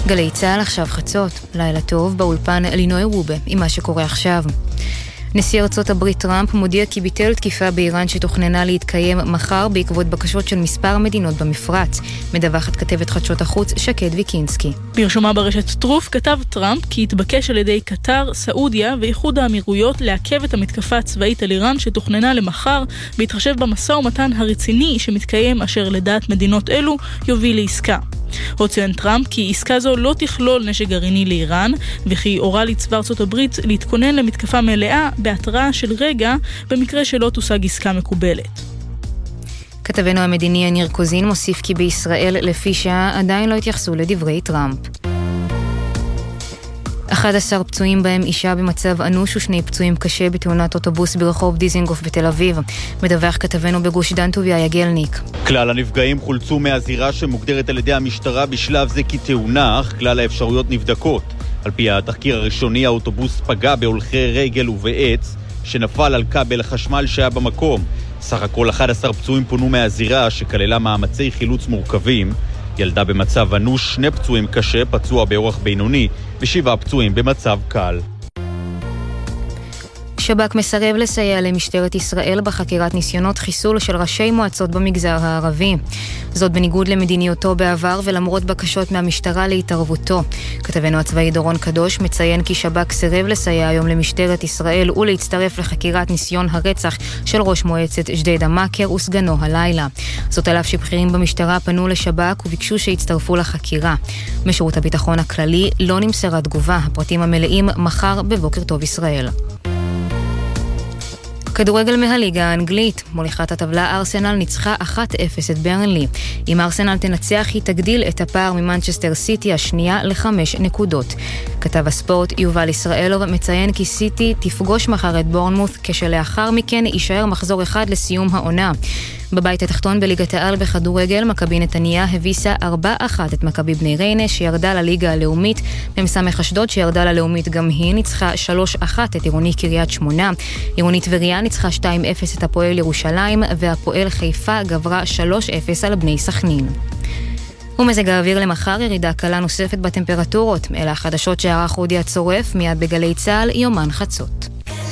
גלי צהל עכשיו חצות, לילה טוב באולפן אלינוי רובה עם מה שקורה עכשיו. נשיא ארצות הברית טראמפ מודיע כי ביטל תקיפה באיראן שתוכננה להתקיים מחר בעקבות בקשות של מספר מדינות במפרץ. מדווחת כתבת חדשות החוץ שקד ויקינסקי. ברשומה ברשת טרוף כתב טראמפ כי התבקש על ידי קטר, סעודיה ואיחוד האמירויות לעכב את המתקפה הצבאית על איראן שתוכננה למחר, בהתחשב במשא ומתן הרציני שמתקיים אשר לדעת מדינות אלו יוביל לעסקה. הוציין טראמפ כי עסקה זו לא תכלול נשק גרעיני לאיראן, וכי הורה לצבא ארצות הברית להתכונן למתקפה מלאה בהתראה של רגע במקרה שלא תושג עסקה מקובלת. כתבנו המדיני יניר קוזין מוסיף כי בישראל לפי שעה עדיין לא התייחסו לדברי טראמפ. 11 פצועים בהם אישה במצב אנוש ושני פצועים קשה בתאונת אוטובוס ברחוב דיזינגוף בתל אביב. מדווח כתבנו בגוש דן טוביה יגלניק. כלל הנפגעים חולצו מהזירה שמוגדרת על ידי המשטרה בשלב זה כתאונה, אך כלל האפשרויות נבדקות. על פי התחקיר הראשוני, האוטובוס פגע בהולכי רגל ובעץ שנפל על כבל החשמל שהיה במקום. סך הכל 11 פצועים פונו מהזירה שכללה מאמצי חילוץ מורכבים. ילדה במצב אנוש, 2 פצועים קשה, פצוע באורח בינוני, ו7 פצועים במצב קל. שב"כ מסרב לסייע למשטרת ישראל בחקירת ניסיונות חיסול של ראשי מועצות במגזר הערבי. זאת בניגוד למדיניותו בעבר ולמרות בקשות מהמשטרה להתערבותו. כתבנו הצבאי דורון קדוש מציין כי שב"כ סירב לסייע היום למשטרת ישראל ולהצטרף לחקירת ניסיון הרצח של ראש מועצת ג'דיידה-מכר וסגנו הלילה. זאת על אף שבכירים במשטרה פנו לשב"כ וביקשו שיצטרפו לחקירה. משירות הביטחון הכללי לא נמסרה תגובה. הפרטים המלאים מחר בבוקר טוב ישראל. כדורגל מהליגה האנגלית, מוליכת הטבלה ארסנל ניצחה 1-0 את ברנלי. אם ארסנל תנצח היא תגדיל את הפער ממנצ'סטר סיטי השנייה ל5 נקודות. כתב הספורט יובל ישראלוב מציין כי סיטי תפגוש מחר את בורנמות' כשלאחר מכן יישאר מחזור אחד לסיום העונה. בבית התחתון בליגת העל בכדורגל, מכבי נתניה הביסה 4-1 את מכבי בני ריינה שירדה לליגה הלאומית. ממסמך אשדוד שירדה ללאומית גם היא ניצחה 3-1 את עירוני קריית שמונה. עירוני טבריה ניצחה 2-0 את הפועל ירושלים, והפועל חיפה גברה 3-0 על בני סכנין. ומזג האוויר למחר ירידה קלה נוספת בטמפרטורות. אלה החדשות שערך אודי הצורף מיד בגלי צהל יומן חצות.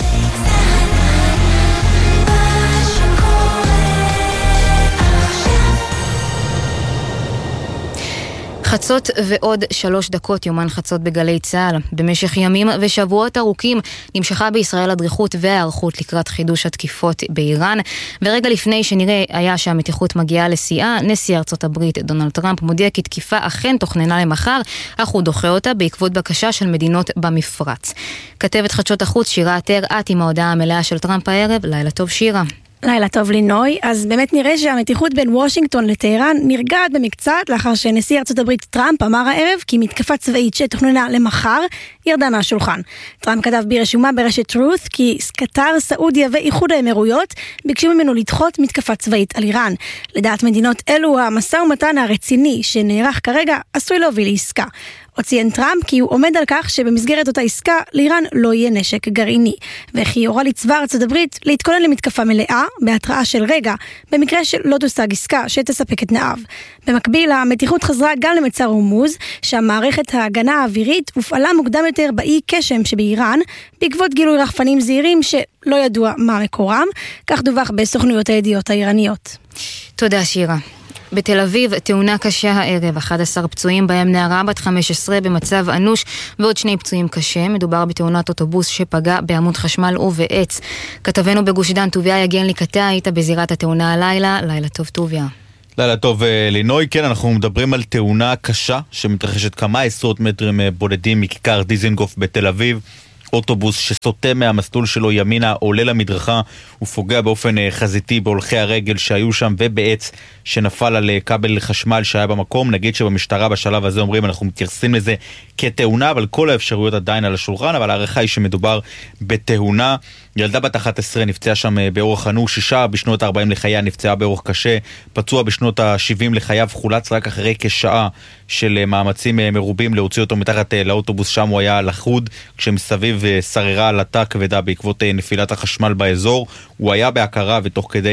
חצות ועוד 3 דקות יומן חצות בגלי צהל. במשך ימים ושבועות ארוכים נמשכה בישראל הדריכות והערכות לקראת חידוש התקיפות באיראן, ורגע לפני שנראה היה שהמתיחות מגיעה לשיאה, נשיא ארצות הברית דונלד טראמפ מודיע כי תקיפה אכן תוכננה למחר, אך הוא דוחה אותה בעקבות בקשה של מדינות במפרץ. כתבת חדשות החוץ שירה עטר את עם ההודעה המלאה של טראמפ הערב. לילה טוב שירה. לילה טוב לינוי. אז באמת נראה שהמתיחות בין וושינגטון לטהרן נרגעת במקצת לאחר שנשיא ארצות הברית טראמפ אמר הערב כי מתקפה צבאית שתוכננה למחר ירדה מהשולחן. טראמפ כתב ברשומה ברשת טרות' כי קטר, סעודיה ואיחוד האמירויות ביקשו ממנו לדחות מתקפה צבאית על איראן. לדעת מדינות אלו המשא ומתן הרציני שנערך כרגע עשוי להוביל לעסקה. עוד ציין טראמפ כי הוא עומד על כך שבמסגרת אותה עסקה לאיראן לא יהיה נשק גרעיני, וכי הורה לצבא ארצות הברית להתכונן למתקפה מלאה בהתראה של רגע במקרה שלא תושג עסקה שתספק את תנאיו. במקביל המתיחות חזרה גם למצר הורמוז, שהמערכת ההגנה האווירית הופעלה מוקדם יותר באי קשם שבאיראן בעקבות גילוי רחפנים זעירים שלא ידוע מה מקורם, כך דווח בסוכנויות הידיעות האיראניות. תודה שירה. בתל אביב, תאונה קשה הערב, 11 פצועים בהם נערה בת 15 במצב אנוש ועוד 2 פצועים קשה. מדובר בתאונת אוטובוס שפגע בעמוד חשמל ובעץ. כתבנו בגוש דן טוביה יגלניק, אתה היית בזירת התאונה הלילה. לילה טוב טוביה. לילה טוב לינוי. כן, אנחנו מדברים על תאונה קשה שמתרחשת כמה עשרות מטרים בודדים מכיכר דיזינגוף בתל אביב. אוטובוס שסוטה מהמסלול שלו ימינה עולה למדרכה ופוגע באופן חזיתי בהולכי הרגל שהיו שם ובעץ שנפל על כבל חשמל שהיה במקום. נגיד שבמשטרה בשלב הזה אומרים אנחנו מתייחסים לזה כתאונה, אבל כל האפשרויות עדיין על השולחן, אבל הערכה היא שמדובר בתאונה. ילדה בת 11 נפצעה שם באורח אנוש, 6 בשנות ה-40 לחייה נפצעה באורח קשה, פצוע בשנות ה-70 לחייו, חולץ רק אחרי כשעה של מאמצים מרובים להוציא אותו מתחת לאוטובוס, שם הוא היה לחוד כשמסביב שררה עלטה כבדה בעקבות נפילת החשמל באזור. הוא היה בהכרה ותוך כדי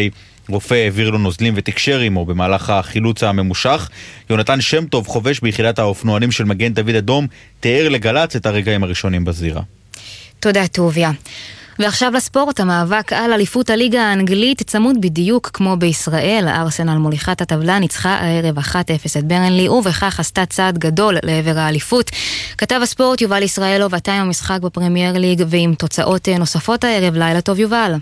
רופא העביר לו נוזלים ותקשר עמו במהלך החילוץ הממושך. יונתן שם טוב, חובש ביחידת האופנוענים של מגן דוד אדום, תיאר לגלץ את הרגעים הראשונים בזירה. תודה טוביה. ועכשיו לספורט, המאבק על אליפות הליגה האנגלית צמוד בדיוק כמו בישראל. ארסנל מוליכת הטבלה ניצחה הערב 1-0 את ברנלי, ובכך עשתה צעד גדול לעבר האליפות. כתב הספורט יובל ישראלוב, אתה עם המשחק בפרמייר ליג ועם תוצאות נוספות הערב. לילה טוב יובל.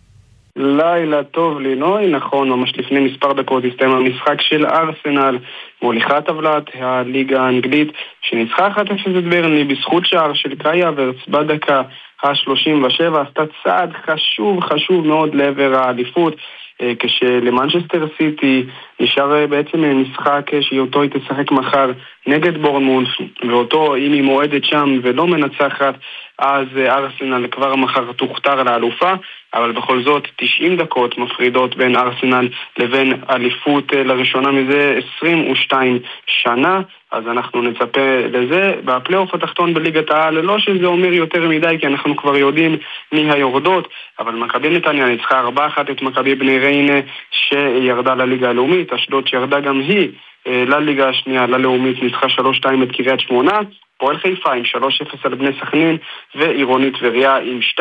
לילה טוב לינוי, נכון, ממש לפני מספר דקות הסתיים המשחק של ארסנל, מוליכת טבלת הליגה האנגלית, שניצחה 1-0 את ברנלי בזכות שער של קאי האוורץ בדקה ה-37, עשתה צעד חשוב מאוד לעבר האליפות, כשלמנצ'סטר סיטי נשאר בעצם משחק שאותו היא תשחק מחר נגד בורנמוט, ואותו אם היא מועדת שם ולא מנצחת, אז ארסנל כבר מחר תוכתר לאלופה, אבל בכל זאת 90 דקות מפרידות בין ארסנל לבין אליפות לראשונה מזה 22 שנה, אז אנחנו נצפה לזה בפלייאוף התחתון בליגת העל, לא שזה אומר יותר מדי כי אנחנו כבר יודעים מי היורדות, אבל מכבי נתניה ניצחה 4-1 את מכבי בני ריינה שירדה לליגה הלאומית, אשדוד שירדה גם היא לליגה השנייה, ללאומית, ניצחה 3-2 את קריית שמונה, פועל חיפה עם 3-0 על בני סכנין, ועירונית טבריה עם 2-0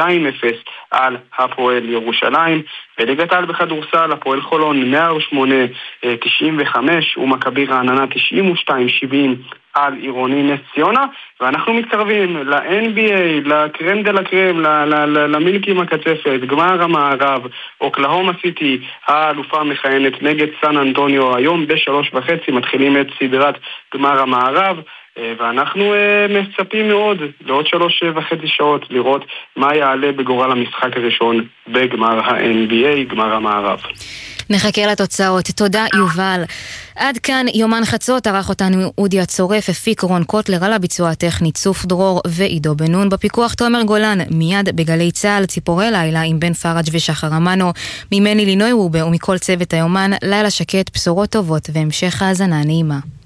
על הפועל ירושלים. בליגת העל בכדורסל, הפועל חולון 108-95 ומכבי רעננה 92-70 על עירוני נס ציונה, ואנחנו מתקרבים ל-NBA, לקרם דה לקרם, למילקים הקצפת, גמר המערב, אוקלהומה סיטי, האלופה המכהנת נגד סן אנטוניו, היום ב-3:30 מתחילים את סדרת גמר המערב, ואנחנו מצפים מאוד לעוד 3.5 שעות לראות מה יעלה בגורל המשחק הראשון בגמר ה-NBA, גמר המערב. נחכה לתוצאות. תודה יובל. עד כאן יומן חצות, ערך אותנו אודי הצורף, הפיק רון קוטלר, על הביצוע הטכני צוף דרור ועידו בנון, בפיקוח תומר גולן. מיד בגלי צהל ציפורי לילה עם בן פרג' ושחר אמנו, ממני לינוי רובה ומכל צוות היומן, לילה שקט, בשורות טובות והמשך האזנה נעימה.